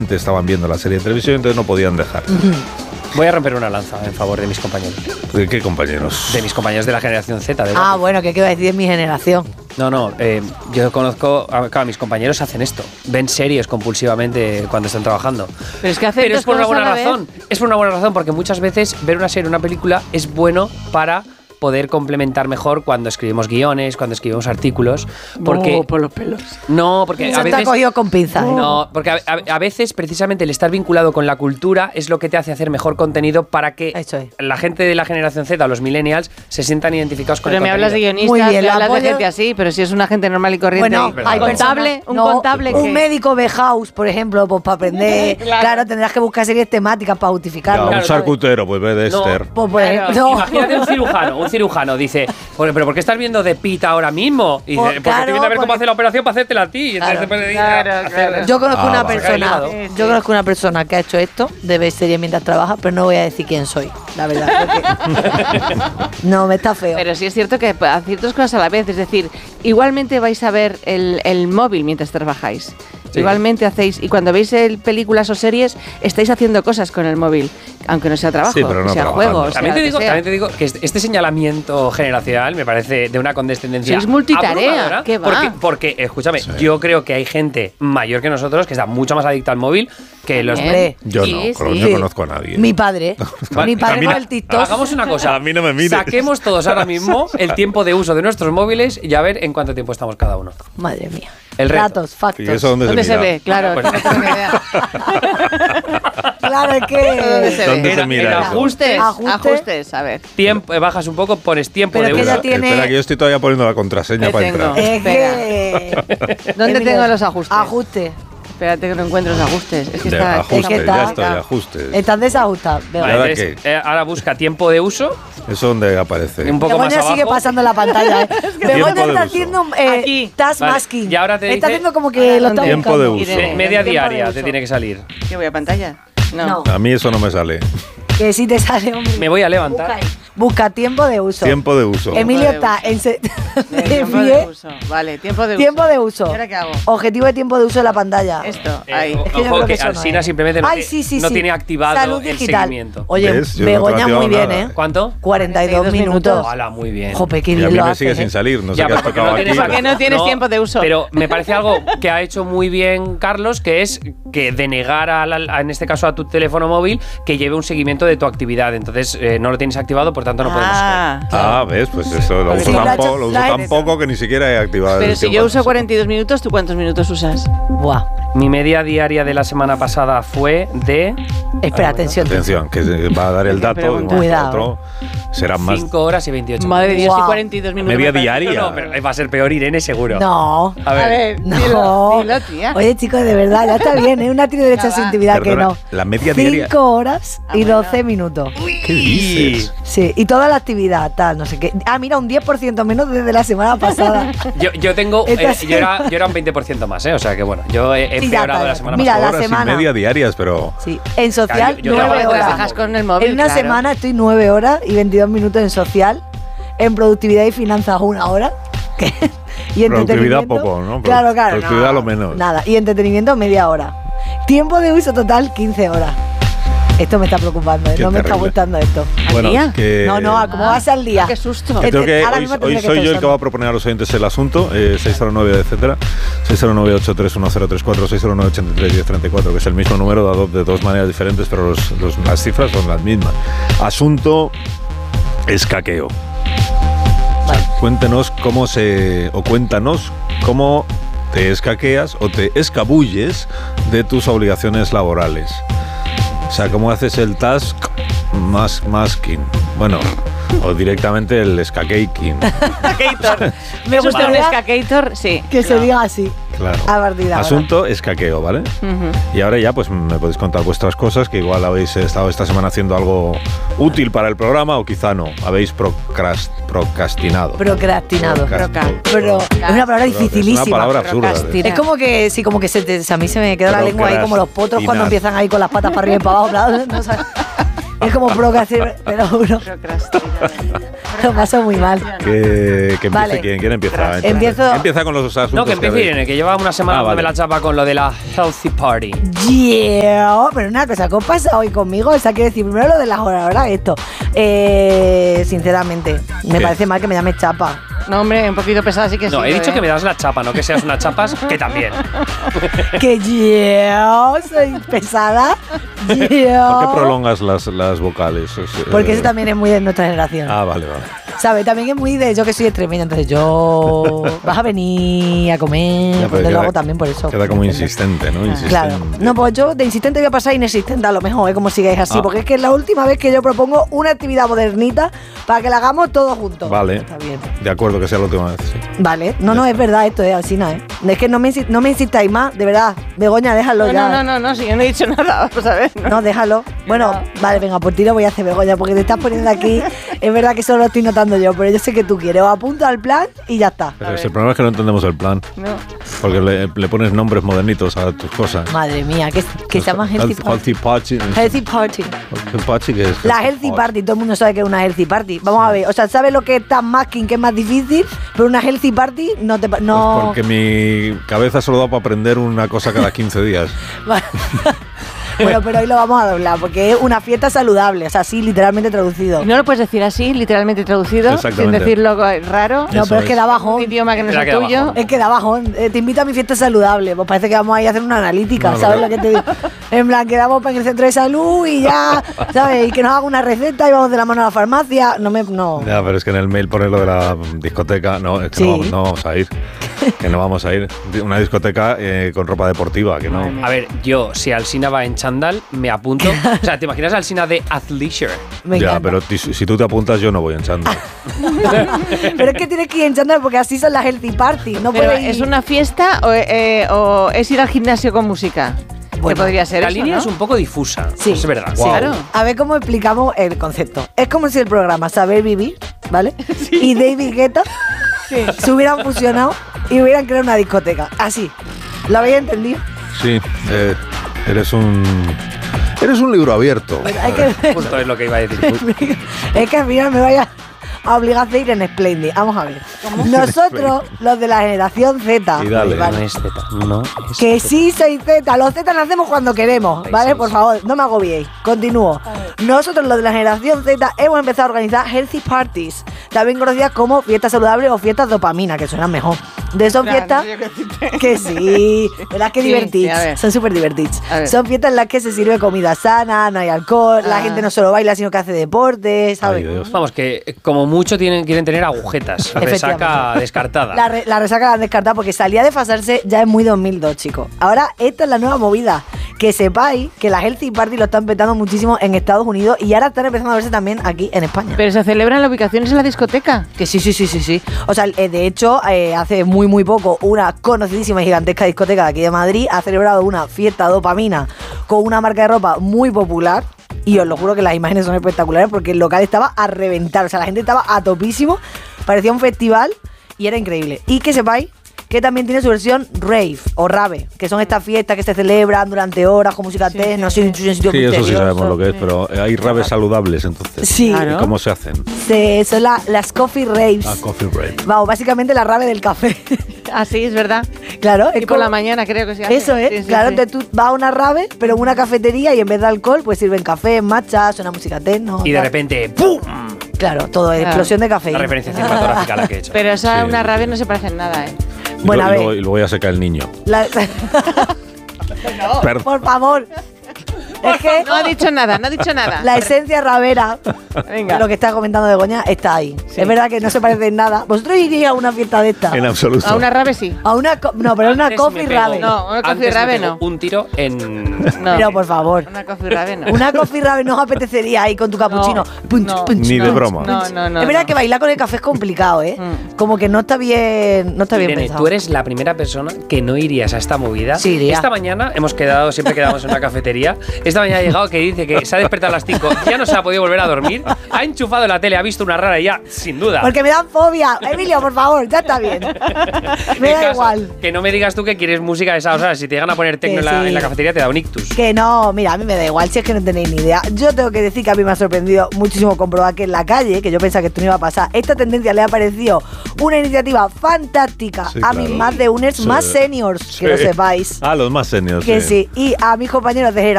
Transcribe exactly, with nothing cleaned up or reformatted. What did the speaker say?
estaban viendo la serie de televisión, entonces no podían dejar. Voy a romper una lanza en favor de mis compañeros. ¿De qué compañeros? De mis compañeros de la generación Z. De ah, bueno, ¿qué iba a decir de mi generación? No, no, eh, yo conozco, claro, mis compañeros hacen esto, ven series compulsivamente cuando están trabajando. Pero es que hacen Pero es por una buena vez. razón, es por una buena razón, porque muchas veces ver una serie, una película es bueno para poder complementar mejor cuando escribimos guiones, cuando escribimos artículos, porque oh, por los pelos. No, porque Eso a veces te ha cogido con pinzas. ¿eh? No, porque a, a, a veces precisamente el estar vinculado con la cultura es lo que te hace hacer mejor contenido para que Eso es. la gente de la generación Z, los millennials, se sientan identificados con Pero el me contenido. hablas de guionistas, Muy bien, me lo hablas de apoyo. gente así, pero si es una gente normal y corriente. Bueno, Perdón, hay perdón. contable, personas- un no, contable un que médico de house, por ejemplo, pues para aprender. Claro. claro. tendrás que buscar series temáticas para justificarlo. Ya, un Claro, charcutero, pues ve de No. Esther. Pues, por Claro. ejemplo, no. Imagínate un cirujano, un cirujano dice, "Bueno, pero ¿por qué estás viendo de Pita ahora mismo?" Y dice, Por- porque claro, estoy viendo a ver cómo porque- hace la operación para hacértela a ti. Y entonces Claro, te pones ahí claro, a hacer- claro. Yo conozco Ah, una vale. persona, Sí, sí. yo conozco una persona que ha hecho esto de ver series mientras trabaja, pero no voy a decir quién soy, la verdad. porque- no, me está feo. Pero sí es cierto que hacéis ciertas cosas a la vez, es decir, igualmente vais a ver el, el móvil mientras trabajáis. Sí. Igualmente hacéis, y cuando veis el, películas o series, estáis haciendo cosas con el móvil, aunque no sea trabajo, Sí, pero no sea trabajando. juego, sea También te, lo que digo, sea. también te digo que este este señalamiento generacional me parece de una condescendencia. Sois multitarea, abrumadora, ¿qué va? Porque, porque escúchame, Sí. yo creo que hay gente mayor que nosotros que está mucho más adicta al móvil que los. También. Yo Sí, no, sí. pero no Sí. conozco a nadie. Mi padre, mi padre Camina- con el TikTok. Hagamos una cosa. A mí no me mires. Saquemos todos ahora mismo el tiempo de uso de nuestros móviles y a ver en cuánto tiempo estamos cada uno. Madre mía. El reto. Datos, factos. ¿Y eso dónde, ¿Dónde se mira? ve? Claro, Bueno, no tengo ni idea. Claro, es ¿Dónde que. se ¿Dónde ve? se En- mira en eso? Ajustes, Ajuste. ajustes, a ver. Tiempo, eh, bajas un poco, pones tiempo Pero de que uso. ya tiene- Espera, que yo estoy todavía poniendo la contraseña Ahí para tengo. entrar. Es que. ¿Dónde Eh, mira, tengo los ajustes? Ajuste. Espérate que no encuentro los ajustes. Es que De está, ajustes, es que ya está- estoy, ajustes. Están desajustados. Veo. Vale, ¿Ahora entonces, eh, ahora busca tiempo de uso. ¿Eso dónde aparece? Un poco más Begoña abajo. sigue pasando la pantalla. ¿eh? Tiempo Begoña de está uso. haciendo eh, Aquí. task Vale, masking. y ahora te Está dice- haciendo como que lo está Tiempo buscando. de uso. Irene. Media Tiempo de diaria uso. te tiene que salir. ¿Qué voy a pantalla? No. No. A mí eso no me sale. Que sí te sale, hombre. Me voy a levantar. Busca, ahí. Busca tiempo de uso. Tiempo de uso. Emilio Tiempo de está en se- Eh, de tiempo de pie. uso. Vale, tiempo de uso. Tiempo de uso. ¿Y ahora qué hago? Objetivo de tiempo de uso de la pantalla. Esto, Eh, ahí. o- Es que yo ojo creo que eso no Alsina es. simplemente no, Ay, te- sí, sí, no sí. tiene activado Salud el digital. seguimiento. Oye, ¿Ves? Yo no Begoña he activado muy bien, nada. ¿eh? ¿Cuánto? cuarenta y dos cuarenta y dos minutos. Hola, muy bien. Jope, qué Y a bien mí lo me hace, sigue ¿eh? sin salir. No sé Ya, qué has porque tocado no aquí. tienes- Porque no tienes tiempo de uso. Pero me parece algo que ha hecho muy bien Carlos, que es que denegar, a la- a- en este caso, a tu teléfono móvil que lleve un seguimiento de tu actividad. Entonces, eh, no lo tienes activado, por tanto, no podemos ver. Ah, Ah, ves, pues eso lo Porque uso sí, lo ha tan, hecho- po- lo uso lo ha tan hecho. poco que ni siquiera he activado pero el si tiempo yo de uso cuarenta y dos minutos, ¿tú cuántos minutos usas? Buah. Mi media diaria de la semana pasada fue de Espera, atención. Atención, que se va a dar el dato. Pregunta. un momento a Cuidado. otro. Serán más. cinco horas y veintiocho Madre de Dios, Wow. y cuarenta y dos minutos. Media me parece- diaria. No, no, pero va a ser peor Irene, seguro. No. A ver. A ver, No. dilo, dilo, tía. Oye, chicos, de verdad, ya está bien, ¿eh? Una tiene derecho a Ya su va. intimidad que Perdona, no. la media diaria- Cinco horas Ah, y bueno. doce minutos. ¿Qué dices? Sí, y toda la actividad, tal, no sé qué. Ah, mira, un diez por ciento menos desde la semana pasada. Yo, yo tengo. Esta eh, sí. yo, era, yo era un veinte por ciento más, ¿eh? O sea que bueno, yo he Sí, ya empeorado está, la ya semana Mira, pasada. la horas semana. y media diarias, pero. Sí, en social, Claro, yo- yo nueve trabajo Te desde horas. dejas con el móvil, En una claro. semana estoy nueve horas y veintidós minutos en social. En productividad y finanzas, una hora. ¿Qué? Y Productividad entretenimiento. poco, ¿no? Claro, claro. Productividad no, lo menos. Nada. Y entretenimiento, media hora. Tiempo de uso total, quince horas. Esto me está preocupando, ¿eh? Qué no me está terrible. gustando esto. Bueno, día? que. No, no, ¿cómo vas al día? Qué susto. Que tengo que- Ahora hoy mismo hoy tendré que soy estar yo el que va a usando. proponer a los oyentes el asunto. Eh, seis cero nueve, etcétera. seis cero nueve, ocho tres uno cero tres cuatro, seis cero nueve, ochenta y tres, diez treinta y cuatro, que es el mismo número dado de dos maneras diferentes, pero los- los- las cifras son las mismas. Asunto escaqueo. O sea, cuéntenos cómo se. O cuéntanos cómo te escaqueas o te escabulles de tus obligaciones laborales. O sea, cómo haces el task mas- masking. Bueno, o directamente el escaqueaking. Skater. Me ¿Es usted un gustaría skater? Sí. que se diga así. Claro. A partir de ahora. Asunto escaqueo, ¿vale? Ujú. Y ahora ya pues me podéis contar vuestras cosas, que igual habéis estado esta semana haciendo algo útil para el programa o quizá no. Habéis procrast- procrastinado. Procrastinado. Procrast- Pero es una palabra Es dificilísima. una palabra absurda. Procrastina. Es como que, sí, como que se te- a mí se me queda la lengua ahí como los potros cuando Procrastinar. empiezan ahí con las patas para arriba y para abajo. ¿verdad? No sabes. Es como procrastinar, pero uno lo paso muy mal. Que, que empiece Vale. quién, quién empieza. Entonces, Empiezo- Empieza con los asuntos. No, que empiece habéis- Irene, que lleva una semana Ah, vale. dándome la chapa con lo de la Healthy Party. Yeah, pero una cosa, ¿qué os pasa hoy conmigo? O sea, quiero decir, primero lo de las horas, ahora esto. Eh, sinceramente, me ¿Qué? parece mal que me llame chapa. No, hombre, un poquito pesada sí que sí. No, he lo dicho de- que me das la chapa, no que seas una chapas, que también. Que yo soy pesada. ¿Por Yo. qué prolongas las, las vocales? O sea, Porque eso también es muy de nuestra generación. Ah, vale, vale. ¿Sabes? También es muy de yo que soy extremeña, entonces yo. Vas a venir a comer. Ya, pero pues te lo queda- hago también por eso. Queda como insistente, ¿no? Insistente. Claro. No, pues yo de insistente voy a pasar a inexistente a lo mejor, ¿eh? Como sigáis así. Ah. Porque es que es la última vez que yo propongo una actividad modernita para que la hagamos todos juntos. Vale. Está bien. De acuerdo, que sea la última vez. Sí. Vale. No, no, es verdad esto, es Alsina, ¿eh? Es que no me, insi- no me insistáis más, de verdad. Begoña, déjalo No, ya. no, no, no, no, si yo no he dicho nada, vamos a ver. ¿no? No, déjalo. Bueno, vale, venga, por ti lo voy a hacer, Begoña, porque te estás poniendo aquí. Es verdad que solo lo estoy notando yo, pero yo sé que tú quieres. Os apunto al plan y ya está. Pero si el problema es que no entendemos el plan. No. Porque le, le pones nombres modernitos a tus cosas. Madre mía, que, que se llama Healthy Party. Healthy Party. Healthy Party. Healthy Party, que es La Healthy Party, todo el mundo sabe que es una Healthy Party. Vamos a ver, o sea, ¿sabes lo que es tan masking, que es más difícil? Pero una Healthy Party no te... pa- Pues No... porque mi cabeza solo da para aprender una cosa cada quince días. Bueno, pero hoy lo vamos a doblar, porque es una fiesta saludable, o sea, sí, literalmente traducido. ¿Y no lo puedes decir así, literalmente traducido, sin Exactamente. decirlo algo raro? No, Eso pero es que es. da Un bajón. idioma que no es Espera el que da tuyo. bajón. Es que da bajón. Eh, te invito a mi fiesta saludable. Pues parece que vamos a ir a hacer una analítica, No, ¿sabes no. lo que te digo? En plan, quedamos en el centro de salud y ya, ¿sabes? Y que nos haga una receta y vamos de la mano a la farmacia. No me. No. Ya, pero es que en el mail pone lo de la discoteca. No, es que Sí. no, vamos, no vamos a ir. Que no vamos a ir. Una discoteca eh, con ropa deportiva, que no. A ver, yo, si Alsina va en chándal, me apunto. O sea, ¿te imaginas a Alsina de athleisure? Me ya, encanta. pero ti- si tú te apuntas, yo no voy en chándal. Pero es que tienes que ir en chándal porque así son las healthy party. No Pero puedes ir- ¿es una fiesta o, eh, o es ir al gimnasio con música? Bueno, que podría ser La eso, línea ¿no? es un poco difusa. Sí. Es verdad. Sí. Claro. A ver cómo explicamos el concepto. Es como si el programa Saber Vivir, ¿vale? Y David Guetta se hubieran fusionado y hubieran creado una discoteca. Así. ¿Lo habéis entendido? Sí, eh, eres un. Eres un libro abierto. Hay que Justo es lo que iba a decir. Es que al final me vaya a obligar a ir en Splendid. Vamos a ver. Nosotros, los de la generación Z, Y dale. No es Z. No es que Z. sí soy Z, los Z nacemos cuando queremos, Sí, ¿vale? sí, Por sí. favor, no me agobiéis. Continúo. Nosotros, los de la generación Z, hemos empezado a organizar healthy parties, también conocidas como fiestas saludables o fiestas dopamina, que suenan mejor. De son Claro, fiestas no sé yo qué decirte. que sí, ¿verdad? Que Sí, divertidas. sí, a ver. Son súper divertidas. A ver. Son fiestas en las que se sirve comida sana, no hay alcohol, la Ah. gente no solo baila, sino que hace deporte, ¿sabes? Ay, Dios. Vamos, que eh, como mucho tienen, quieren tener agujetas. Resaca Efectivamente. descartada. La, re- la resaca la han descartado porque salía de fasarse ya es muy dos mil dos, chicos. Ahora, esta es la nueva movida. Que sepáis que la Healthy Party lo están petando muchísimo en Estados Unidos y ahora están empezando a verse también aquí en España. Pero se celebran las ubicaciones en la discoteca. Que sí, sí, sí, sí, sí. O sea, eh, de hecho, eh, hace muy, muy poco, una conocidísima y gigantesca discoteca de aquí de Madrid ha celebrado una fiesta dopamina con una marca de ropa muy popular. Y os lo juro que las imágenes son espectaculares porque el local estaba a reventar. O sea, la gente estaba a topísimo. Parecía un festival y era increíble. Y que sepáis que también tiene su versión rave o rave, que son estas fiestas que se celebran durante horas con música techno, así, en sitios Sí, eso sí misteriosos. sabemos lo que es, pero hay raves saludables entonces. Sí, Claro. ¿Y cómo se hacen? se- son la- las coffee raves. A coffee break. Vamos, básicamente la rave del café. Así es verdad. Claro, es Y por como- la mañana creo que se hace. Eso es, Sí, sí, claro, sí. entonces tú vas a una rave, pero en una cafetería y en vez de alcohol, pues sirven café, matcha, suena música techno. Y de tal. repente, ¡pum! Claro, todo, Claro. explosión de café. La referencia cinematográfica a la que he hecho. Pero esa Sí. una rabia no se parece en nada, ¿eh? Y Bueno, luego- a y luego, ver. y luego ya se cae el niño. La- Per- Por favor. Es que No ha dicho nada, no ha dicho nada. la esencia ravera Venga. de lo que está comentando Begoña está ahí. Sí. Es verdad que no se parece en nada. ¿Vosotros iríais a una fiesta de esta? en absoluto. A una rave sí. A una co- no, pero una Antes coffee me pego- rave. No, una coffee antes me rave pego no. Un tiro en. No. Pero por favor. Una coffee rave no. Una coffee rave no os apetecería ahí con tu capuchino. No, Punch, no, punch, Ni de punch, broma. punch. No, no, no, Es verdad no. que bailar con el café es complicado, ¿eh? Mm. Como que no está bien, no está bien Irene, pensado. tú eres la primera persona que no irías a esta movida. Sí, iría. Esta mañana hemos quedado, siempre quedamos en una cafetería. Esta Esta mañana ha llegado que dice que se ha despertado a las cinco, ya no se ha podido volver a dormir, ha enchufado la tele, ha visto una rara y ya, sin duda. Porque me dan fobia. Emilio, por favor, ya está bien. Me da caso, igual. Que no me digas tú que quieres música de esas horas. Si te llegan a poner tecno en, la, sí. en la cafetería, te da un ictus. Que no, mira, a mí me da igual, si es que no tenéis ni idea. Yo tengo que decir que a mí me ha sorprendido muchísimo comprobar que en la calle, que yo pensaba que esto no iba a pasar, esta tendencia le ha parecido una iniciativa fantástica Sí, a claro. mis más de uners Sí. más seniors, Sí. que lo sepáis. Ah, los más seniors. Que sí. Y a mis compañeros de